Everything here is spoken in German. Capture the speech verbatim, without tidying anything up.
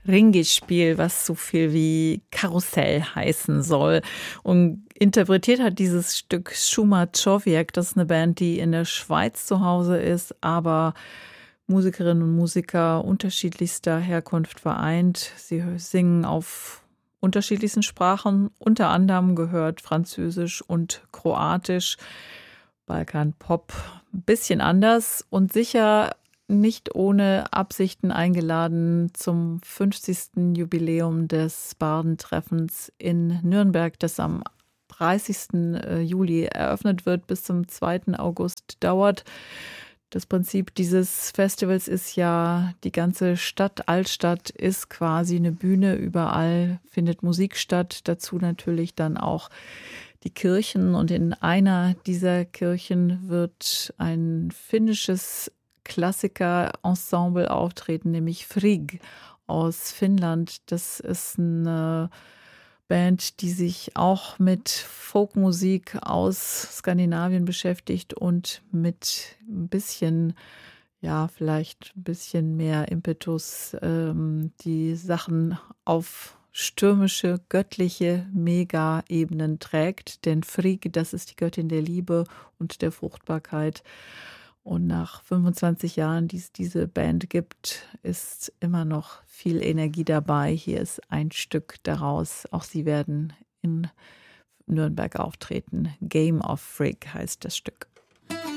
Ringispiel, was so viel wie Karussell heißen soll. Und interpretiert hat dieses Stück Shuma Człowiek. Das ist eine Band, die in der Schweiz zu Hause ist, aber Musikerinnen und Musiker unterschiedlichster Herkunft vereint. Sie singen auf unterschiedlichsten Sprachen. Unter anderem gehört Französisch und Kroatisch. Balkan-Pop ein bisschen anders und sicher nicht ohne Absichten eingeladen zum fünfzigsten Jubiläum des Bardentreffens in Nürnberg, das am dreißigsten Juli eröffnet wird, bis zum zweiten August dauert. Das Prinzip dieses Festivals ist ja, die ganze Stadt, Altstadt ist quasi eine Bühne, überall findet Musik statt, dazu natürlich dann auch die Kirchen, und in einer dieser Kirchen wird ein finnisches Klassiker-Ensemble auftreten, nämlich Frigg aus Finnland. Das ist eine Band, die sich auch mit Folkmusik aus Skandinavien beschäftigt und mit ein bisschen, ja, vielleicht ein bisschen mehr Impetus, ähm, die Sachen auf stürmische, göttliche Mega-Ebenen trägt. Denn Frigg, das ist die Göttin der Liebe und der Fruchtbarkeit. Und nach fünfundzwanzig Jahren, die es diese Band gibt, ist immer noch viel Energie dabei. Hier ist ein Stück daraus. Auch sie werden in Nürnberg auftreten. Game of Frigg heißt das Stück.